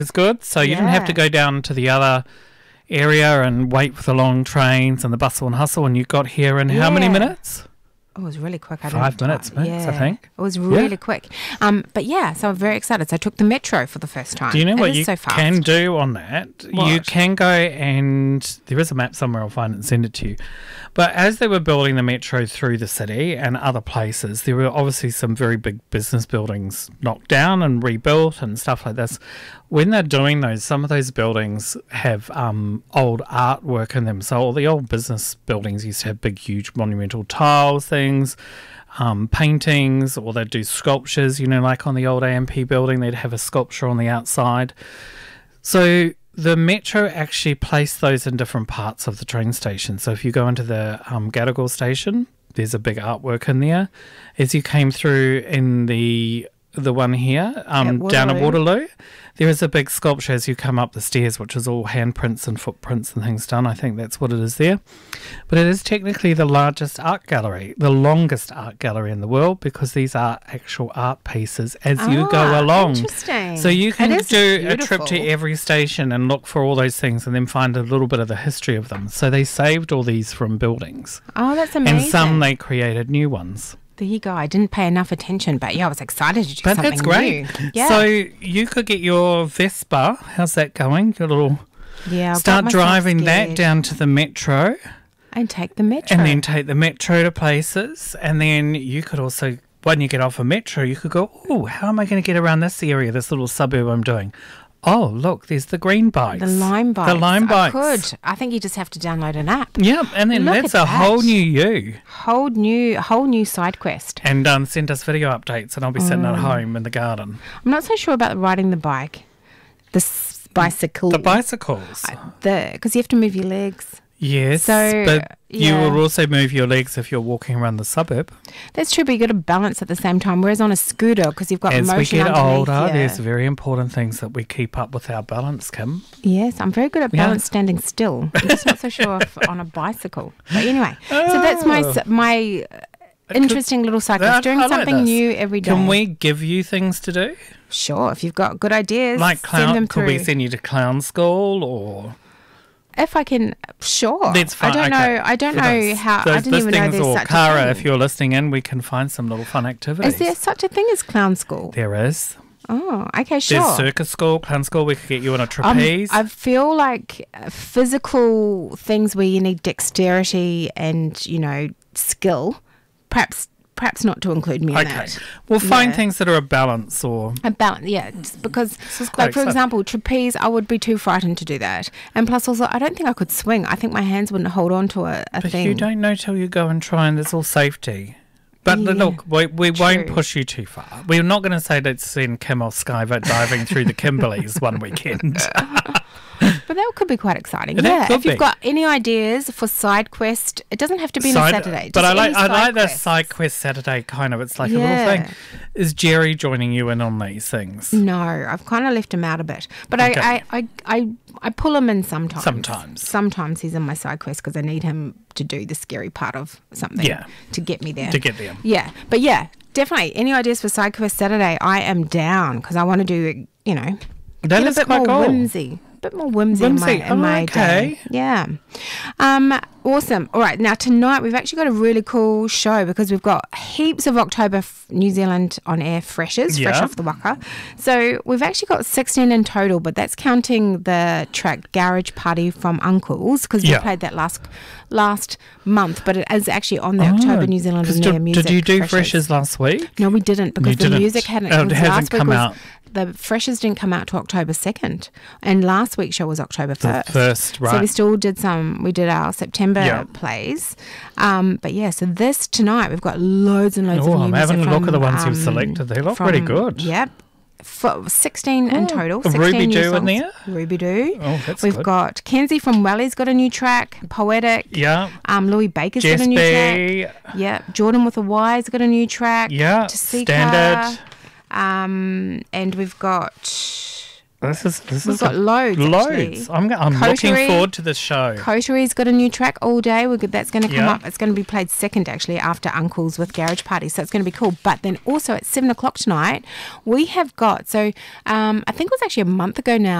is good. So you didn't have to go down to the other area and wait for the long trains and the bustle and hustle, and you got here in how many minutes? Oh, it was really quick. 5 minutes max, I think. It was really quick. But yeah, so I'm very excited. So I took the metro for the first time. Do you know what you so can do on that? What? You can go and there is a map somewhere, I'll find it and send it to you. But as they were building the metro through the city and other places, there were obviously some very big business buildings knocked down and rebuilt and stuff like this. When they're doing those, some of those buildings have old artwork in them. So all the old business buildings used to have big, huge monumental tiles things, paintings, or they'd do sculptures, you know, like on the old AMP building, they'd have a sculpture on the outside. So the metro actually placed those in different parts of the train station. So if you go into the Gadigal station, there's a big artwork in there. As you came through in the one here, down at Waterloo, there is a big sculpture as you come up the stairs, which is all handprints and footprints and things done. I think that's what it is there. But it is technically the largest art gallery, the longest art gallery in the world, because these are actual art pieces as you go along. Interesting. So you can do beautiful. a trip to every station and look for all those things and then find a little bit of the history of them. So they saved all these from buildings. Oh, that's amazing. And some they created new ones. There you go. I didn't pay enough attention, but yeah, I was excited to do something that's great. new. Yeah. So you could get your Vespa. How's that going? Your little start driving that down to the metro. And take the metro. And then take the metro to places. And then you could also, when you get off a metro, you could go, oh, how am I going to get around this area, this little suburb I'm doing? Oh, look, there's the green bikes. The Lime bikes. The Lime bikes. I could. I think you just have to download an app. Yep, and then that's a whole new you. Whole new side quest. And send us video updates and I'll be sitting at home in the garden. I'm not so sure about riding the bike. Bicycle. The bicycles. Because you have to move your legs. Yes, but you will also move your legs if you're walking around the suburb. That's true, but you've got to balance at the same time. Whereas on a scooter, because you've got motion As we get older, there's very important things that we keep up with our balance, Kim. Yes, I'm very good at balance standing still. I'm just not so sure if on a bicycle. But anyway, so that's my interesting little cycle. Doing something new every day. Can we give you things to do? Sure, if you've got good ideas, like send them through. Could we send you to clown school or... If I can, sure. That's fine. I don't know how. I didn't even know there's such Cara, a thing. if you're listening in, we can find some little fun activities. Is there such a thing as clown school? There is. Oh, okay, sure. There's circus school, clown school. We could get you on a trapeze. I feel like physical things where you need dexterity and skill. Perhaps not to include me in that. We'll find things that are a balance or... A balance, yeah. Because, like, for example, trapeze, I would be too frightened to do that. And plus also, I don't think I could swing. I think my hands wouldn't hold on to a thing. But you don't know till you go and try, and there's all safety. But look, we won't push you too far. We're not going to say let's send Kim off skydiving through the Kimberleys one weekend. But that could be quite exciting. If you've got any ideas for side quest, it doesn't have to be on a Saturday. But I like that side quest Saturday kind of. It's like a little thing. Is Jerry joining you in on these things? No, I've kind of left him out a bit. But I pull him in sometimes. Sometimes he's in my side quest because I need him to do the scary part of something to get me there. Yeah, but definitely. Any ideas for side quest Saturday? I am down because I want to do that is a bit more whimsy. Bit more whimsy in my day. Yeah. Awesome. All right. Now, tonight we've actually got a really cool show because we've got heaps of October New Zealand on air freshers, fresh off the waka. So we've actually got 16 in total, but that's counting the track Garage Party from Uncles because we played that last month, but it is actually on the October New Zealand on air music. Did you do freshers last week? No, we didn't because the music hasn't come out. The freshers didn't come out to October 2nd, and last week's show was October 1st. Right. So we still did we did our September plays. But so tonight we've got loads and loads of new I'm having a look at the ones you've selected. They look pretty good. Yep. For 16 in total. 16 Ruby new Doo songs. in there? Ruby Doo. Oh, that's We've got Kenzie from Welly's got a new track. Poetic. Yeah. Louis Baker's got a new track. Yeah. Jordan with a Y's got a new track. Yeah. Tasika. Standard. And we've got We've got loads. Loads. I'm looking forward to this show. Coteries got a new track all day. That's going to come up. It's going to be played second, actually, after Uncle's with Garage Party. So it's going to be cool. But then also at 7 o'clock tonight, we have got, I think it was actually a month ago now,